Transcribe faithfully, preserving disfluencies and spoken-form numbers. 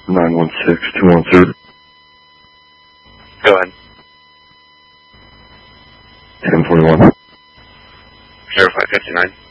nine one six, two one three. Go ahead. ten forty-one. zero five fifty-nine.